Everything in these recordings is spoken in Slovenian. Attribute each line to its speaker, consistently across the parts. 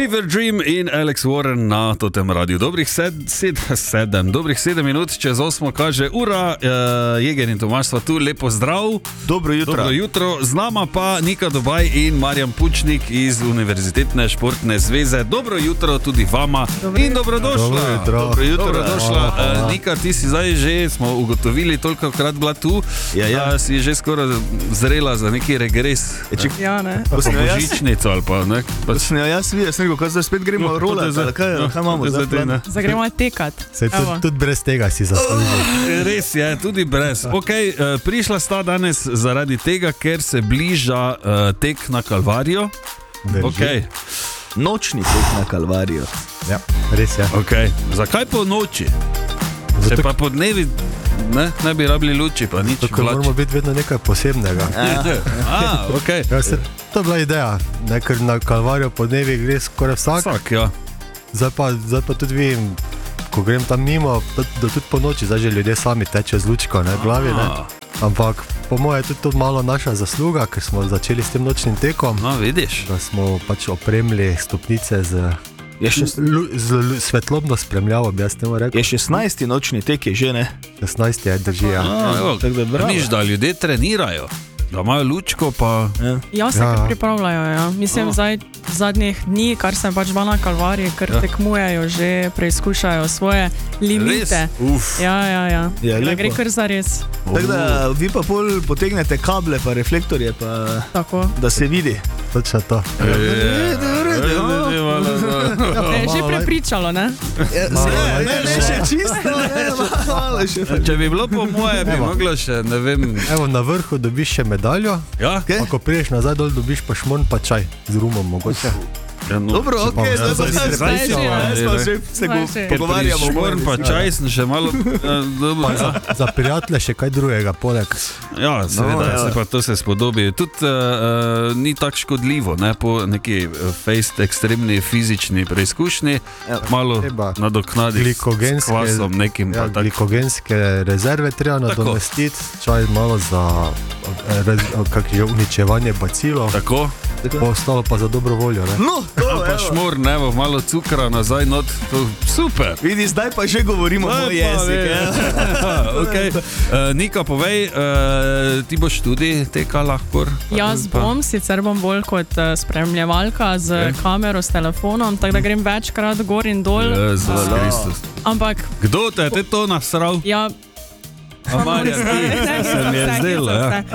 Speaker 1: Fever Dream in Alex Warren na totem radiju. Dobrih 7 minut, čez 8 kaže ura. Jeger in Tomaž sva tu, lepo zdrav.
Speaker 2: Dobro jutro.
Speaker 1: Dobro jutro. Z nama pa Nika Dobaj in Marjan Pučnik iz Univerzitetne športne zveze. Dobro jutro tudi vama. In dobrodošla. Dobro jutro. Dobrodošla. Nika, ti si zdaj že, smo ugotovili, tolikokrat bila tu, si že skoraj zrela za neki regres.
Speaker 3: Ja, ne.
Speaker 1: Božičnico ali pa, ne?
Speaker 2: Jaz vidim, kaj zdaj spet gremo rolat, ali kaj imamo zdaj?
Speaker 3: Zdaj gremo tekat.
Speaker 4: Tudi brez tega si zaslužil.
Speaker 1: Res je, tudi brez. Prišla sta danes zaradi tega, ker se bliža tek na Kalvarijo.
Speaker 2: Nočni tek na Kalvarijo.
Speaker 4: Ja, res je.
Speaker 1: Zakaj po noči? Se pa po dnevi ne bi rabili luči, pa nič.
Speaker 4: Tako moramo biti vedno nekaj posebnega. To je bila ideja, ker na Kalvarijo po dnevi gre skoraj vsak.
Speaker 1: Ja.
Speaker 4: Zdaj pa tudi vidim, ko grem tam mimo, da tudi po noči zdaj že ljudje sami teče z lučko, ne, glavi, ne. Ampak po moje je tudi to malo naša zasluga, ker smo začeli s tem nočnim tekom.
Speaker 1: No, vidiš.
Speaker 4: Da smo pač opremili stopnice z svetlobno spremljavo, bi jaz temu rekel.
Speaker 2: Je 16. nočni tek, je že, ne?
Speaker 4: 16. je, drži, ja.
Speaker 1: Miš, da ljudje trenirajo, da imajo lučko, pa...
Speaker 3: Ja, se kar pripravljajo, ja. Mislim, zdaj zadnjih dni, kar sem pač bila na Kalvariji, ker tekmujejo že, preizkušajo svoje limite. Ja. Da gre kar za res.
Speaker 2: Tako da vi pa potegnete kable, pa reflektorje, pa
Speaker 3: tako,
Speaker 2: da se vidi.
Speaker 4: Točno to.
Speaker 3: Je že prepričalo, ne?
Speaker 2: Ne, še čisto,
Speaker 1: Če bi bilo po moje, bi moglo še, ne vem...
Speaker 4: Evo, na vrhu dobiš še medaljo, pa ko priješ nazaj dol, dobiš pa šmon pa čaj z rumom, mogoče.
Speaker 2: Dobro, zdaj se pogovarjamo.
Speaker 1: Šmorn pa čaj sem še malo...
Speaker 4: Za prijatelje še kaj drugega, poleg.
Speaker 1: Ja, seveda, to se spodobi. Tudi ni tako škodljivo, ne, po neki ekstremni fizični preizkušnji, malo nadoknaditi s kvasom nekim.
Speaker 4: Ja, glikogenske rezerve treba nadomestiti, čaj malo za uničevanje bacilov.
Speaker 1: Tako.
Speaker 4: Ostalo pa za dobro voljo, ne?
Speaker 2: No, to,
Speaker 1: pa šmor, nevo, malo cukra nazaj, not, to super.
Speaker 2: Vidi, zdaj pa že govorimo moj jezik.
Speaker 1: Nika, povej, ti boš tudi tekala?
Speaker 3: Jaz bom, sicer bom bolj kot spremljevalka z kamero, s telefonom, tako da grem večkrat gor in dol.
Speaker 1: Jezus Kristus.
Speaker 3: Ampak...
Speaker 1: Kdo te je to nasral?
Speaker 3: Ja,
Speaker 1: Marjan, se mi je zdelo,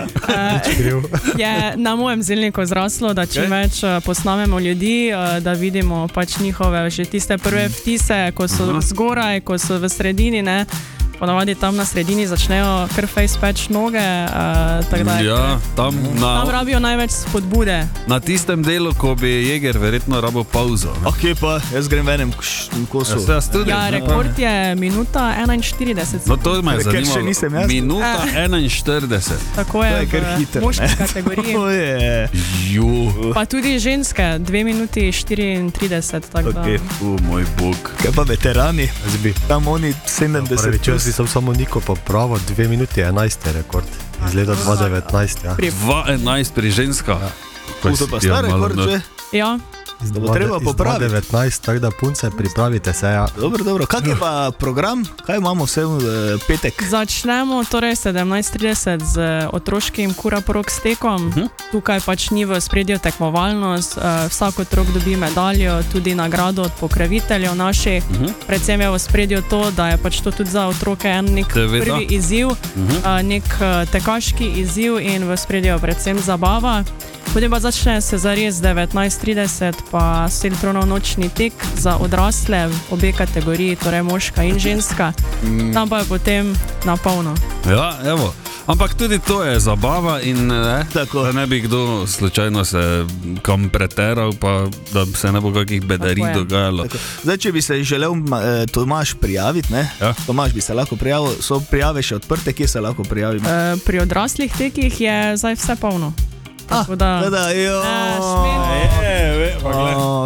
Speaker 3: je na mojem zelniku zraslo, da čim več posnamemo ljudi, da vidimo pač njihove že tiste prve vtise, ko so zgoraj, ko so v sredini, ne. Ponavadi tam na sredini začnejo kar face patch noge, tako da tam rabijo največ spodbude.
Speaker 1: Na tistem delu, ko bi Jeger verjetno rabo pauzo.
Speaker 2: Pa, jaz grem v enem kosu.
Speaker 3: Ja, rekord je minuta 41.
Speaker 1: No, to me je zanimalo. Minuta 41.
Speaker 3: Tako je v moški kategoriji. Pa tudi ženske, 2 minuti 34.
Speaker 1: Moj bog.
Speaker 2: Kaj pa veterani? Tam oni 70.
Speaker 4: Sem samo Niko popravil, 2 minuti 11 je rekord iz leta 2019.
Speaker 1: 2011 pri ženska.
Speaker 2: To pa star rekord že?
Speaker 3: Ja.
Speaker 4: Iz 2019, tako da punce, pripravite se.
Speaker 2: Dobro. Kak je pa program? Kaj imamo vse v petek?
Speaker 3: Začnemo torej 17:30 z otroškim kuraporok stekom. Tukaj pač ni v spredju tekmovalnost, vsak otrok dobi medaljo, tudi nagrado od pokroviteljev naših. Predvsem je v spredju to, da je pač to tudi za otroke nek prvi izziv, nek tekaški izziv in v spredju predvsem zabava. Potem pa začne se zares 19:30 pa 7-tronov nočni tek za odrasle v obe kategoriji, torej moška in ženska. Tam pa je potem na polno.
Speaker 1: Ja, evo. Ampak tudi to je zabava in da ne bi kdo slučajno se kam preteral, pa da se ne bo kakih bedarij dogajalo.
Speaker 2: Zdaj, če bi se želel Tomaž prijaviti, ne? Tomaž bi se lahko prijavil, so prijave še odprte, kje se lahko prijavimo?
Speaker 3: Pri odraslih tekih je zdaj vse polno.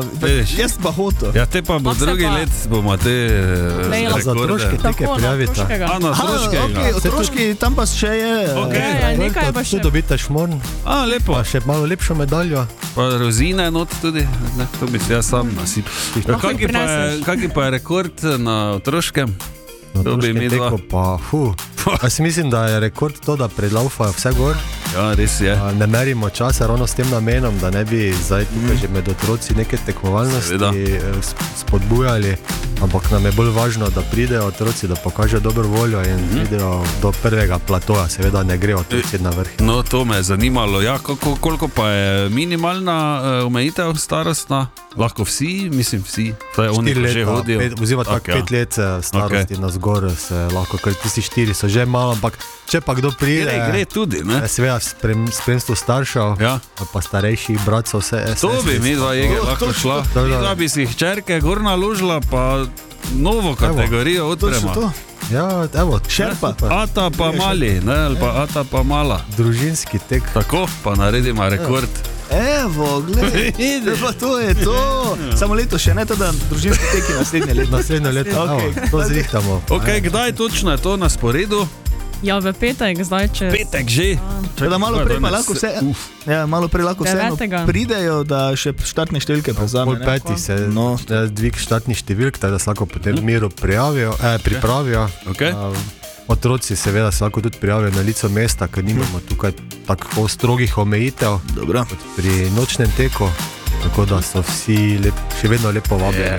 Speaker 2: jaz pa hotel.
Speaker 1: Ja, te pa bo drugi let, bomo te
Speaker 4: za otroške teke prijaviti.
Speaker 1: Na
Speaker 2: otroški, tam pa še je.
Speaker 3: Nekaj pa še.
Speaker 4: Tu dobite šmorn.
Speaker 1: Lepo.
Speaker 4: Pa še malo lepšo medaljo.
Speaker 1: Pa rozine not tudi, to bi se jaz sam nasipil. Kaki pa je rekord na otroškem?
Speaker 4: To bi mi teko pa, Jaz mislim, da je rekord to, da predlaufajo vse gor.
Speaker 1: Ja, res je.
Speaker 4: Ne merimo časa ravno s tem namenom, da ne bi zdaj tukaj že med otroci neke tekmovalnosti spodbujali, ampak nam je bolj važno, da pridejo otroci, da pokažejo dobro voljo in pridejo do prvega platoja, seveda ne gre otroci na vrh.
Speaker 1: No, to me je zanimalo. Ja, koliko pa je minimalna omejitev starostna? Lahko vsi, mislim vsi, to je oni, ki že hodijo.
Speaker 4: Oziroma tako 5 let starosti na zgor se lahko, ker tisti 4 so že malo, ampak če pa kdo pride,
Speaker 1: gre tudi, ne?
Speaker 4: Seveda spremstvo staršev, pa starejših bratcev, vse.
Speaker 1: To bi mi dva lahko šla. Da bi si hčerke gor naložila, pa novo kategorijo odprema.
Speaker 4: Ja, evo,
Speaker 2: šerpa.
Speaker 1: Ata pa mali, ne, ali pa ata pa mala.
Speaker 4: Družinski tek.
Speaker 1: Tako, pa naredimo rekord.
Speaker 2: Evo, gledaj, pa to je to. Samo leto še, ne to, da družinski teki naslednje leto.
Speaker 4: Naslednje leto, to zrihtamo.
Speaker 1: Kdaj točno je to na sporedu?
Speaker 3: Ja, v petek, zdaj če...
Speaker 1: Petek že?
Speaker 2: Da malo prej pa lahko vse... Ja, malo prej lahko vseeno pridejo, da še štartne številke prezame.
Speaker 4: Pol peti se dvig štartnih številk, da se lahko potem miru pripravijo. Otroci seveda se lahko tudi prijavijo na lico mesta, ker nimamo tukaj tako strogih omejitev kot pri nočnem teku, tako da so vsi še vedno lepo vabljeni.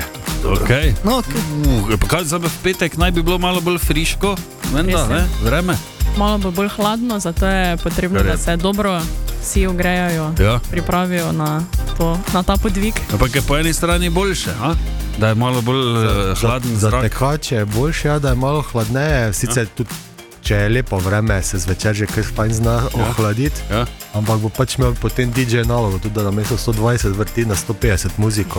Speaker 1: Pa kaj v petek naj bi bilo malo bolj friško, vreme?
Speaker 3: Malo bo bolj hladno, zato je potrebno, da se dobro vsi ogrejajo, pripravijo na ta podvig.
Speaker 1: Ampak je po eni strani boljše, da je malo bolj hladen zrak.
Speaker 4: Za tekače je boljše, da je malo hladneje, sicer tudi če je lepo vreme, se zvečer že kaj fajn zna ohladiti, ampak bo pač imel potem DJ nalogo, tudi da namesto 120 vrti na 150 muziko.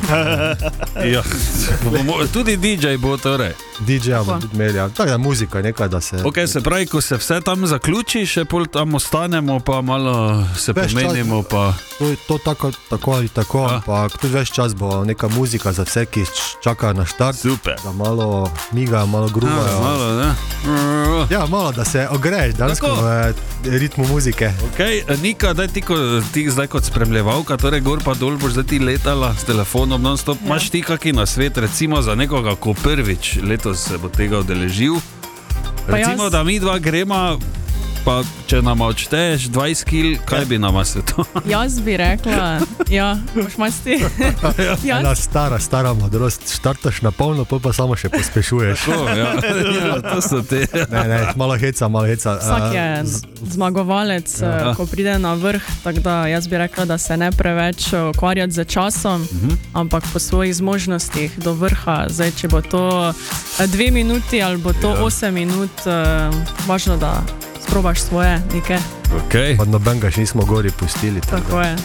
Speaker 1: Tudi DJ bo torej.
Speaker 4: DJ bo tudi imeli, tako da muzika je nekaj, da se...
Speaker 1: Se pravi, ko se vse tam zaključi, še pol tam ostanemo, pa malo se pomenimo, pa...
Speaker 4: To tako ali tako, ampak tudi več čas bo neka muzika za vse, ki čakajo na štart.
Speaker 1: Super.
Speaker 4: Da malo migajo, malo gruvajo. Ja, malo, da se ogreješ dansko v ritmu muzike.
Speaker 1: Nika, daj ti zdaj kot spremljevalka, torej gor pa dol boš zdaj ti letala s telefonom non-stop, imaš ti kaki nasvet, recimo za nekoga, ko prvič letos se bo tega udeležil, recimo, da mi dva grema, pa če nama odšteješ 20 kil, kaj bi nama svetoval?
Speaker 3: Jaz bi rekla, boš imaš ti.
Speaker 4: Ena stara modrost, štartaš na polno, pa samo še pospešuješ.
Speaker 1: To so te.
Speaker 4: Ne, malo heca.
Speaker 3: Vsak je zmagovalec, ko pride na vrh, tako da jaz bi rekla, da se ne preveč ukvarjati z časom, ampak po svojih zmožnostih do vrha. Zdaj, če bo to 2 minuti ali bo to 8 minut, važno, da probaš svoje nekaj.
Speaker 4: Pa nobenega še nismo gori pustili.
Speaker 3: Tako je.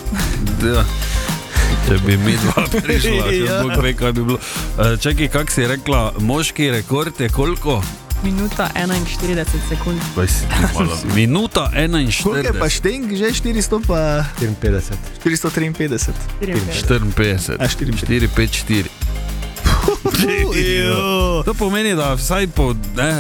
Speaker 1: Če bi mi dva prišla, Bog ve, kaj bi bilo. Čekaj, kak si rekla, moški rekord je koliko?
Speaker 3: Minuta 41 sekund.
Speaker 1: Minuta 41.
Speaker 2: Koliko je pa štenk že? 400 pa...
Speaker 4: 54.
Speaker 2: 453.
Speaker 1: 454. To pomeni, da vsaj po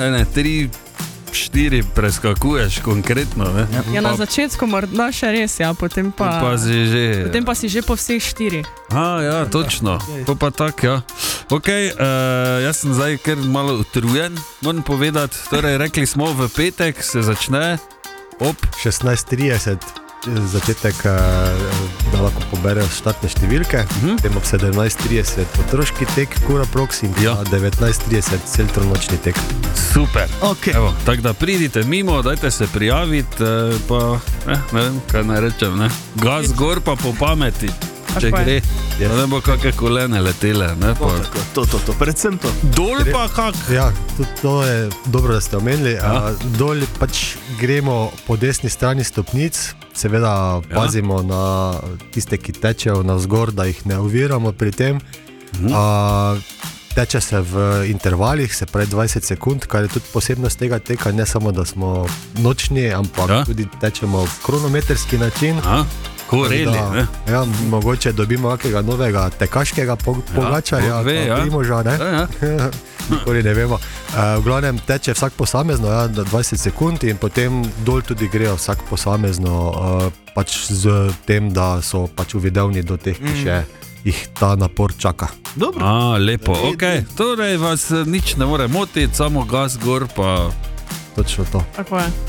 Speaker 1: 3-4 preskakuješ konkretno.
Speaker 3: Na začetku morda še res, potem pa si že po vseh 4.
Speaker 1: Ja, točno. To pa tak, jaz sem zdaj kar malo utrujen, moram povedati. Torej, rekli smo, v petek se začne ob
Speaker 4: 16:30. Začetek, da lahko poberejo štartne številke, potem ob 17:30 otroški tek, Kura Prox in 19:30 celtronočni tek.
Speaker 1: Super, evo, tako da pridite mimo, dajte se prijaviti, pa ne vem, kaj naj rečem, gaz gor pa po pameti, če gre, da ne bo kakve kolene letele.
Speaker 2: To, predvsem to.
Speaker 1: Dol pa kak?
Speaker 4: Ja, tudi to je dobro, da ste omenili. Dol pač gremo po desni strani stopnic, seveda pazimo na tiste, ki tečejo navzgor, da jih ne oviramo pri tem. Teče se v intervalih, se pravi 20 sekund, kar je tudi posebnost tega teka, ne samo, da smo nočni, ampak tudi tečemo v kronometrski način.
Speaker 1: Koreli, ne?
Speaker 4: Ja, mogoče dobimo kakega novega tekaškega pogačarja, Primoža, ne? Nikoli ne vemo. V glavnem teče vsak posamezno, 20 sekund in potem dol tudi grejo vsak posamezno, pač z tem, da so pač uvidevni do teh, ki še jih ta napor čaka.
Speaker 1: Dobro. Lepo, ok. Torej vas nič ne more motiti, samo gas gor pa...
Speaker 4: Točno to.
Speaker 3: Tako je.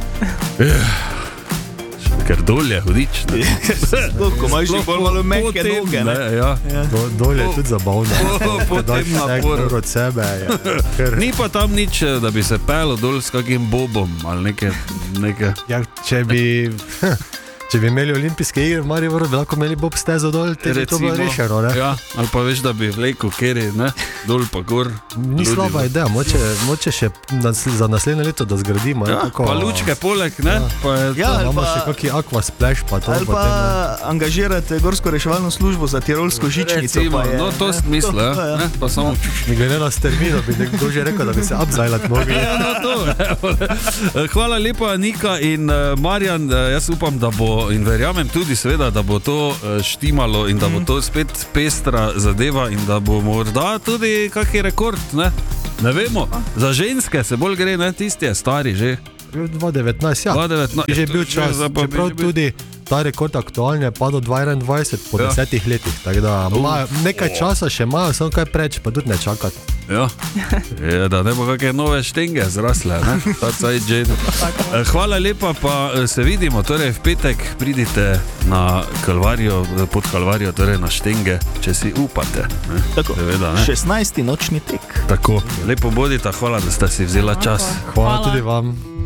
Speaker 1: Ker dol je hudič.
Speaker 2: Ko imaš že bolj malo mehke noge.
Speaker 4: Dol je tudi zabavno.
Speaker 1: Potem napor
Speaker 4: od sebe.
Speaker 1: Ni pa tam nič, da bi se pelo dol s kakim bobom ali nekaj.
Speaker 4: Ja, če bi imeli olimpijske igre v Mariboru, bi lahko imeli bob stezo dol, bi to bilo rešeno, ne?
Speaker 1: Ja, ali pa veš, da bi vlekel keri, ne? Dol pa gor.
Speaker 4: Ni slaba ideja, moče še za naslednje leto, da zgradimo.
Speaker 1: Ja, pa lučke poleg, ne?
Speaker 4: Imamo še kakšen aqua splash, pa to.
Speaker 2: Ali pa angažirate gorsko reševalno službo za tirolsko žičnico.
Speaker 1: No, to smisl, ja. Pa samo...
Speaker 4: Glede na termino, bi nekdo že rekel, da bi se upzajlat mogli.
Speaker 1: Hvala lepa, Nika in Marjan, jaz upam, da bo in verjamem tudi seveda, da bo to štimalo in da bo to spet pestra zadeva in da bo morda tudi kakšen rekord, ne? Ne vemo, za ženske se bolj gre, ne? Tisti je stari že.
Speaker 4: 2019, ja. 2019. Je že bil čas, čeprav tudi ta rekord aktualni je pa do 2021 po 10 letih, tako da nekaj časa še imajo, samo kaj preč, pa tudi ne čakati.
Speaker 1: Ja, da ne bo kakšne nove štenge zrasle, ne? Hvala lepa, pa se vidimo, torej v petek pridite na Kalvarijo, pod Kalvarijo, torej na štenge, če si upate.
Speaker 2: Tako, seveda, 16. nočni tek.
Speaker 1: Tako, lepo bodite, hvala, da ste si vzela čas.
Speaker 4: Hvala tudi vam.